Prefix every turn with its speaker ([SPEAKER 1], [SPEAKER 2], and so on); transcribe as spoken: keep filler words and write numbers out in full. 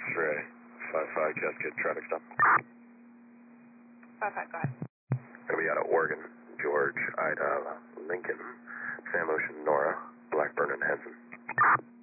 [SPEAKER 1] X-ray, five five, Cascade, traffic stop.
[SPEAKER 2] five five, go ahead.
[SPEAKER 1] Gonna be out of Oregon, George, Ida, Lincoln, Sam Ocean, Nora, Blackburn, and Henson.